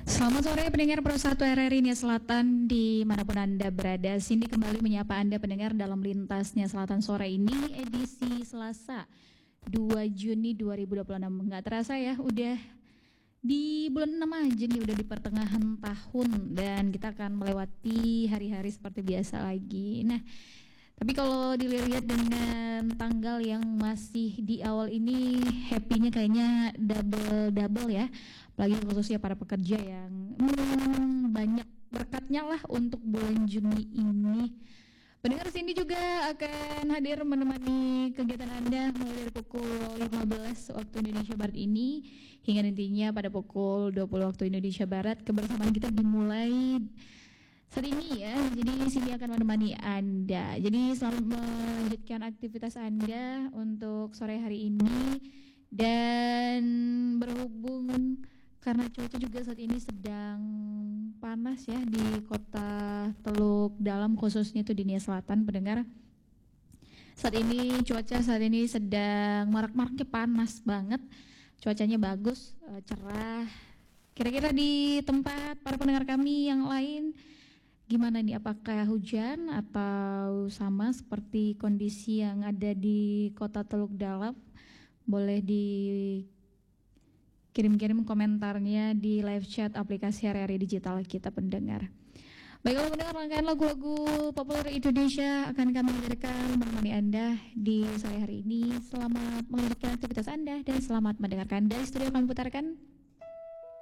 Selamat sore pendengar Pro 1 RRI Nia Selatan dimanapun Anda berada. Cindy kembali menyapa Anda pendengar dalam Lintasnya Selatan sore ini edisi Selasa 2 Juni 2026. Nggak terasa ya udah di bulan 6 aja nih, udah di pertengahan tahun dan kita akan melewati hari-hari seperti biasa lagi. Nah, tapi kalau dilihat dengan tanggal yang masih di awal ini, happy-nya kayaknya double-double ya. Apalagi khususnya para pekerja yang banyak berkatnya lah untuk bulan Juni ini. Pendengar sini juga akan hadir menemani kegiatan Anda mulai dari pukul 15 waktu Indonesia Barat ini hingga nantinya pada pukul 20 waktu Indonesia Barat. Kebersamaan kita dimulai saat ini ya, jadi sini akan menemani Anda. Jadi selamat melanjutkan aktivitas Anda untuk sore hari ini. Dan berhubung karena cuaca juga saat ini sedang panas ya di kota Teluk Dalam, khususnya itu di Nia Selatan pendengar. Saat ini cuaca sedang marak-maraknya panas banget. Cuacanya bagus, cerah. Kira-kira di tempat para pendengar kami yang lain gimana nih, apakah hujan atau sama seperti kondisi yang ada di kota Teluk Dalam? Boleh dikirim-kirim komentarnya di live chat aplikasi RRI Digital kita pendengar. Baiklah pendengar, rangkaian lagu-lagu populer Indonesia akan kami hadirkan menemani Anda di sore hari ini. Selamat melanjutkan aktivitas Anda dan selamat mendengarkan. Dari studio kami putarkan